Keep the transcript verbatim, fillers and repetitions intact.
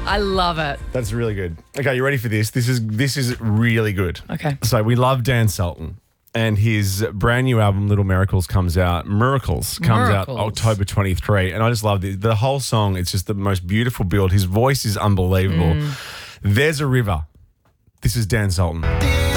I love it. That's really good. Okay, you ready for this? This is this is really good. Okay. So we love Dan Sultan, and his brand new album Little Miracles comes out. Miracles comes Miracles. out October twenty-third, and I just love the the whole song. It's just the most beautiful build. His voice is unbelievable. Mm. There's a river. This is Dan Sultan.